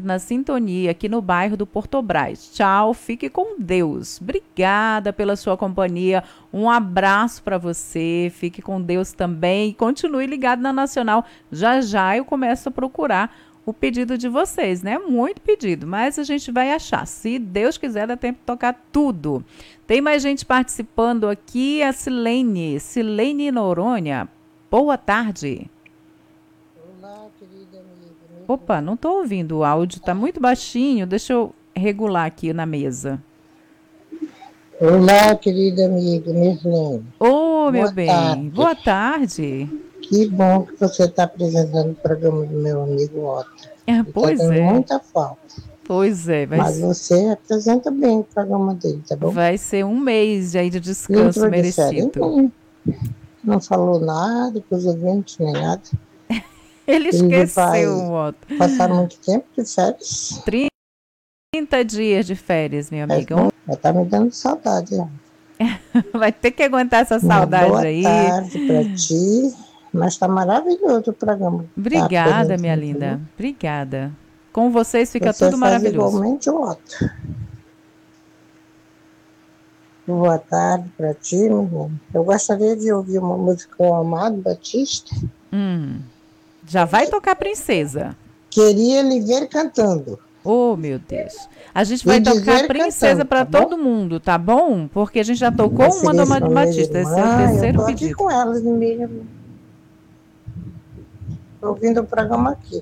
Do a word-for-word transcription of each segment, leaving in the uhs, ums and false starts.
na sintonia aqui no bairro do Portobras. Tchau, fique com Deus. Obrigada pela sua companhia. Um abraço para você. Fique com Deus também. E continue ligado na Nacional. Já já eu começo a procurar o pedido de vocês, né? Muito pedido, mas a gente vai achar. Se Deus quiser, dá tempo de tocar tudo. Tem mais gente participando aqui. A Silene. Silene Noronha. Boa tarde. Olá, querida amiga. Opa, não estou ouvindo o áudio, está muito baixinho. Deixa eu regular aqui na mesa. Olá, querida amiga Mislene. Ô, meu Boa bem, tarde. boa tarde. Que bom que você está apresentando o programa do meu amigo Otto. É, Ele pois tá dando é, muita falta. pois é. Vai, Mas você apresenta bem o programa dele, tá bom? vai ser um mês aí de E descanso entrou de férias? merecido. Não, não falou nada com os ouvintes nem nada. Ele Ele esqueceu, vai Otto. passar muito tempo de férias. trinta dias de férias, minha Mas amiga. bom, já tá me dando saudade. Ó. Vai ter que aguentar essa Uma saudade boa aí. tarde para ti. Mas tá maravilhoso o programa. Tá Obrigada, minha apresentando, linda. viu? Obrigada. Com vocês fica Você tudo faz maravilhoso. igualmente o Otto. Boa tarde para ti, meu irmão. Eu gostaria de ouvir uma música do Amado Batista. Hum, já vai tocar Princesa. Queria lhe ver cantando. Oh, meu Deus. A gente E vai dizer tocar Princesa cantando, para tá bom? todo mundo, tá bom? Porque a gente já tocou Você uma do Amado minha Batista. Esse é o irmã, eu terceiro tô aqui pedido. com elas mesmo. Tô ouvindo o programa aqui.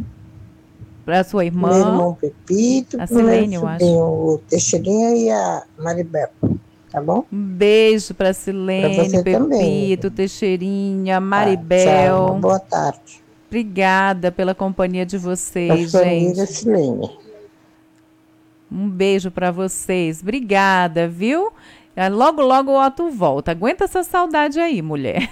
Para sua Meu irmã, irmão Pepito, a pro meu Silene, eu acho. sobrinho, o Teixeirinha e a Maribel. Tá bom? Um beijo para Para Silene, você também. Pepito, Teixeirinha, Tá, tchau, uma Maribel. boa tarde. Obrigada pela companhia de A vocês, sua amiga gente. Silene. Um beijo para vocês. Obrigada, viu? Ah, Logo, logo o Otto volta. Aguenta essa saudade aí, mulher.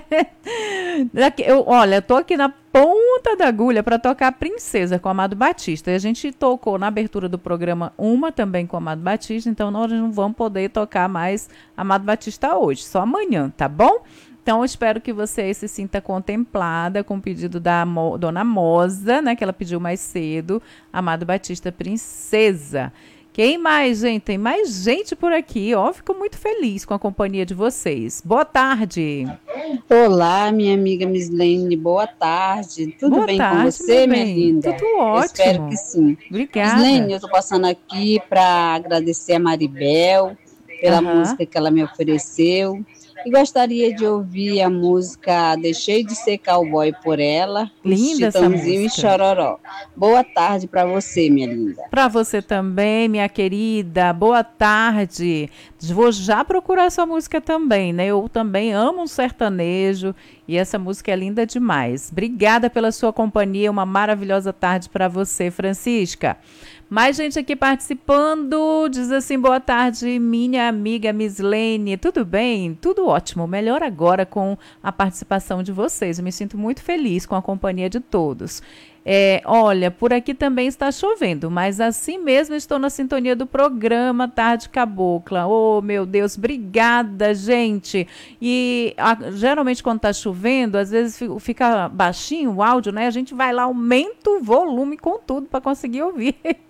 Daqui- eu, olha, eu tô aqui na ponta da agulha para tocar Princesa com o Amado Batista. E a gente tocou na abertura do programa uma também com o Amado Batista, então nós não vamos poder tocar mais Amado Batista hoje, só amanhã, tá bom? Então, eu espero que você se sinta contemplada com o pedido da Mo- Dona Moza, né, que ela pediu mais cedo, Amado Batista Princesa. Quem mais, gente? Tem mais gente por aqui, ó. Fico muito feliz com a companhia de vocês. Boa tarde. Olá, minha amiga Mislene, boa tarde. Tudo Boa bem com tarde, você, meu minha bem. linda? Tudo Eu espero ótimo. que sim. Obrigada. Mislene, eu estou passando aqui para agradecer a Maribel pela Aham. música que ela me ofereceu. E gostaria de ouvir a música Deixei de Ser Cowboy por ela, com Linda essa Chitãozinho e música. Chororó. Boa tarde para você, minha linda. Para você também, minha querida. Boa tarde. Vou já procurar essa música também, né? Eu também amo um sertanejo e essa música é linda demais. Obrigada pela sua companhia. Uma maravilhosa tarde para você, Francisca. Mais gente aqui participando. Diz assim, boa tarde, minha amiga Mislene. Tudo bem? Tudo ótimo. Melhor agora com a participação de vocês. Eu me sinto muito feliz com a companhia de todos. É, olha, por aqui também está chovendo, mas assim mesmo estou na sintonia do programa Tarde Cabocla. Oh, meu Deus, obrigada, gente. E a, geralmente quando está chovendo, às vezes fi- fica baixinho o áudio, né? A gente vai lá, aumenta o volume com tudo para conseguir ouvir.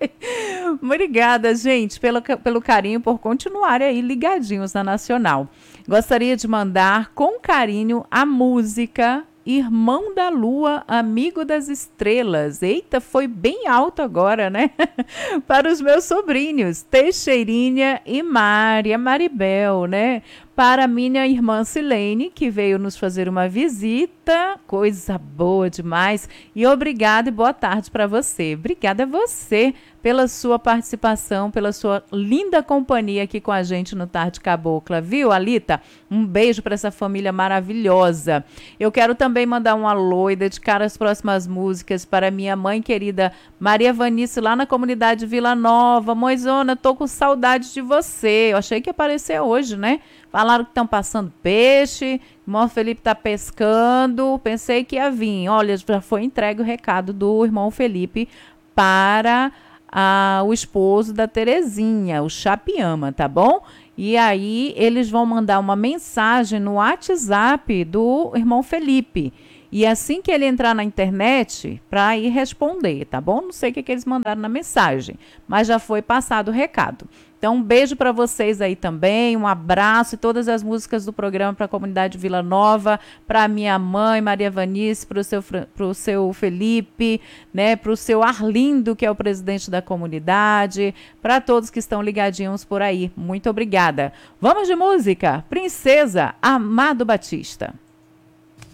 Obrigada, gente, pelo, ca- pelo carinho, por continuarem aí ligadinhos na Nacional. Gostaria de mandar com carinho a música Irmão da Lua, Amigo das Estrelas. Eita, foi bem alto agora, né? Para os meus sobrinhos, Teixeirinha e Maria Maribel, né? Para minha irmã Silene, que veio nos fazer uma visita. Coisa boa demais. E obrigada e boa tarde para você. Obrigada a você pela sua participação, pela sua linda companhia aqui com a gente no Tarde Cabocla, viu, Alita? Um beijo para essa família maravilhosa. Eu quero também mandar um alô e dedicar as próximas músicas para minha mãe querida Maria Vanice, lá na comunidade Vila Nova. Mãezona, tô com saudade de você. Eu achei que ia aparecer hoje, né? Falaram que estão passando peixe, o irmão Felipe está pescando, pensei que ia vir. Olha, já foi entregue o recado do irmão Felipe para a, o esposo da Terezinha, o Chapiama, tá bom? E aí eles vão mandar uma mensagem no WhatsApp do irmão Felipe. e assim que ele entrar na internet, para ir responder, tá bom? Não sei o que, que eles mandaram na mensagem, mas já foi passado o recado. Então, um beijo para vocês aí também, um abraço e todas as músicas do programa para a comunidade Vila Nova, para minha mãe, Maria Vanice, para o seu, pro seu Felipe, né, para o seu Arlindo, que é o presidente da comunidade, para todos que estão ligadinhos por aí. Muito obrigada. Vamos de música? Princesa, Amado Batista.